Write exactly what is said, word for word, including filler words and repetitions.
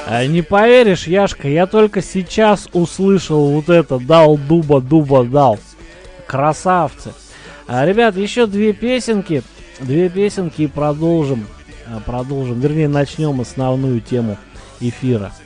А, не поверишь, Яшка, я только сейчас услышал вот это. Дал дуба, дуба дал. Красавцы. А, ребят, еще две песенки. Две песенки и продолжим. Продолжим. Вернее, начнем основную тему эфира.